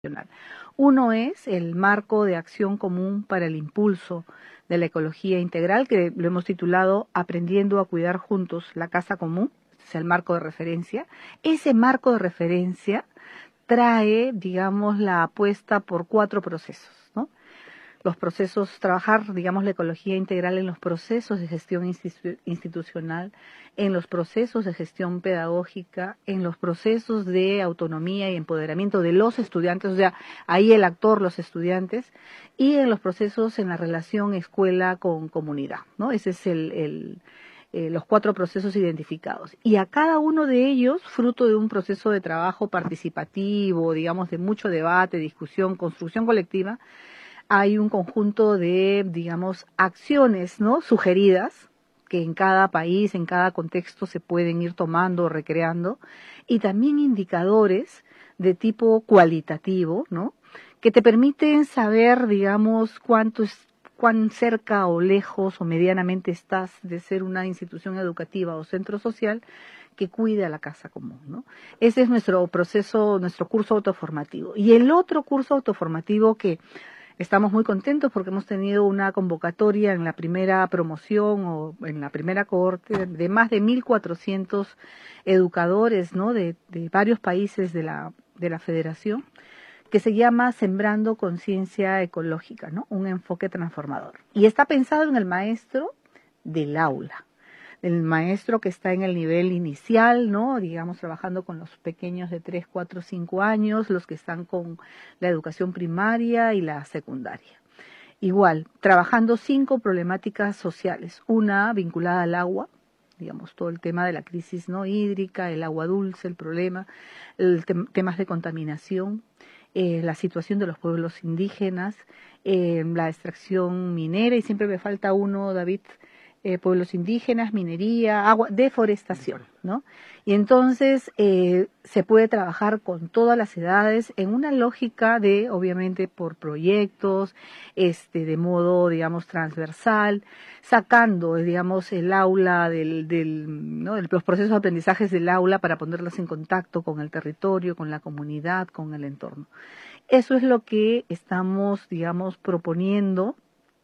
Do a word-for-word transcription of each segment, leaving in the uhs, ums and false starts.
nacional. Uno es el marco de acción común para el impulso de la ecología integral, que lo hemos titulado Aprendiendo a cuidar juntos la casa común, es el marco de referencia. Ese marco de referencia trae, digamos, la apuesta por cuatro procesos, ¿no? Los procesos, trabajar, digamos, la ecología integral en los procesos de gestión institu- institucional, en los procesos de gestión pedagógica, en los procesos de autonomía y empoderamiento de los estudiantes, o sea, ahí el actor, los estudiantes, y en los procesos en la relación escuela con comunidad, ¿no? Ese es el, el eh, los cuatro procesos identificados. Y a cada uno de ellos, fruto de un proceso de trabajo participativo, digamos, de mucho debate, discusión, construcción colectiva, hay un conjunto de, digamos, acciones, ¿no?, sugeridas, que en cada país, en cada contexto se pueden ir tomando o recreando, y también indicadores de tipo cualitativo, ¿no?, que te permiten saber, digamos, cuánto es, cuán cerca o lejos o medianamente estás de ser una institución educativa o centro social que cuide a la casa común, ¿no? Ese es nuestro proceso, nuestro curso autoformativo. Y el otro curso autoformativo que estamos muy contentos porque hemos tenido una convocatoria en la primera promoción o en la primera cohorte de más de mil cuatrocientos educadores, ¿no?, de, de varios países de la, de la federación, que se llama Sembrando Conciencia Ecológica, ¿no?, un enfoque transformador. Y está pensado en el maestro del aula, el maestro que está en el nivel inicial, ¿no?, digamos, trabajando con los pequeños de tres, cuatro, cinco años, los que están con la educación primaria y la secundaria. Igual, trabajando cinco problemáticas sociales, una vinculada al agua, digamos, todo el tema de la crisis no hídrica, el agua dulce, el problema, el tem- temas de contaminación, eh, la situación de los pueblos indígenas, eh, la extracción minera, y siempre me falta uno, David, eh, pueblos indígenas, minería, agua, deforestación, ¿no? Y entonces eh, se puede trabajar con todas las edades en una lógica de, obviamente, por proyectos, este, de modo, digamos, transversal, sacando, digamos, el aula del, del, ¿no?, los procesos de aprendizajes del aula para ponerlos en contacto con el territorio, con la comunidad, con el entorno. Eso es lo que estamos, digamos, proponiendo.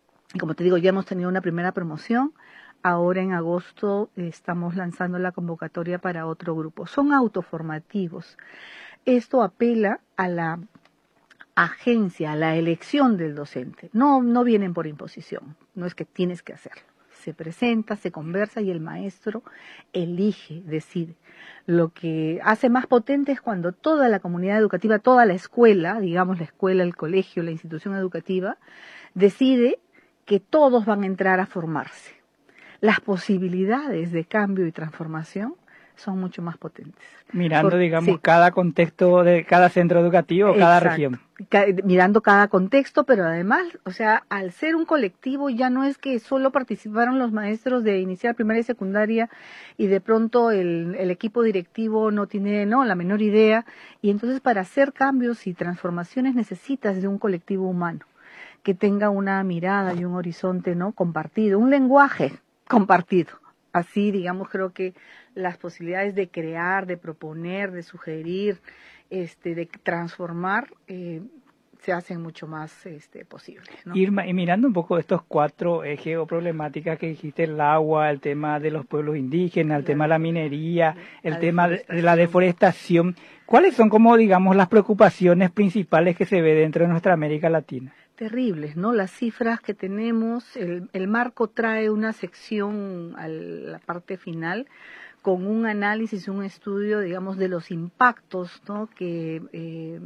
Y como te digo, ya hemos tenido una primera promoción. Ahora en agosto eh, estamos lanzando la convocatoria para otro grupo. Son autoformativos. Esto apela a la agencia, a la elección del docente. No, no vienen por imposición. No es que tienes que hacerlo. Se presenta, se conversa y el maestro elige, decide. Lo que hace más potente es cuando toda la comunidad educativa, toda la escuela, digamos la escuela, el colegio, la institución educativa, decide que todos van a entrar a formarse. Las posibilidades de cambio y transformación son mucho más potentes. Mirando, Por, digamos, sí. cada contexto de cada centro educativo, cada Exacto. región. Ca- mirando cada contexto, pero además, o sea, al ser un colectivo ya no es que solo participaron los maestros de inicial, primaria y secundaria y de pronto el, el equipo directivo no tiene, no, la menor idea, y entonces para hacer cambios y transformaciones necesitas de un colectivo humano que tenga una mirada y un horizonte, ¿no?, compartido, un lenguaje compartido. Así, digamos, creo que las posibilidades de crear, de proponer, de sugerir, este, de transformar, eh, se hacen mucho más este, posibles, ¿no? Irma, y mirando un poco estos cuatro ejes o problemáticas que dijiste, el agua, el tema de los pueblos indígenas, el La tema de la minería, el la tema de, de la deforestación, ¿cuáles son como, digamos, las preocupaciones principales que se ve dentro de nuestra América Latina? Terribles, ¿no? Las cifras que tenemos, el, el marco trae una sección a la parte final con un análisis, un estudio, digamos, de los impactos, ¿no?, que eh,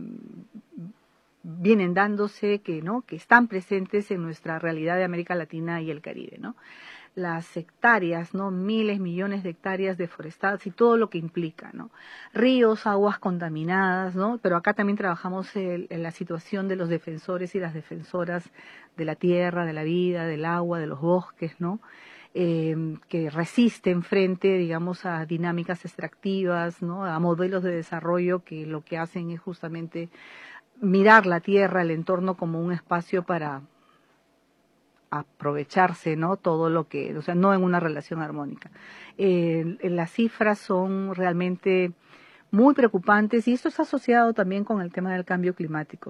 vienen dándose, que, ¿no?, que están presentes en nuestra realidad de América Latina y el Caribe, ¿no? Las hectáreas, ¿no?, miles, millones de hectáreas deforestadas y todo lo que implica, ¿no? Ríos, aguas contaminadas, ¿no? Pero acá también trabajamos el, en la situación de los defensores y las defensoras de la tierra, de la vida, del agua, de los bosques, ¿no?, Eh, que resisten frente, digamos, a dinámicas extractivas, ¿no?, a modelos de desarrollo que lo que hacen es justamente mirar la tierra, el entorno como un espacio para aprovecharse, ¿no?, todo lo que, o sea, no en una relación armónica. Eh, las cifras son realmente muy preocupantes y esto está asociado también con el tema del cambio climático.